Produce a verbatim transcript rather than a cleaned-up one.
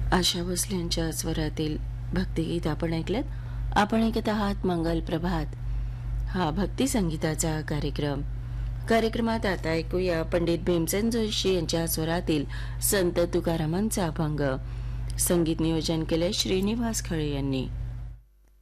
आशा भोसले यांच्या स्वरातील भक्तिगीत आपण ऐकलेत. आपण ऐकत आहात मंगल प्रभात हा भक्ती संगीताचा कार्यक्रम. कार्यक्रमात आता ऐकूया पंडित भीमसेन जोशी यांच्या स्वरातील संत तुकारामांचा अभंग. संगीत नियोजन केले श्रीनिवास खळे यांनी.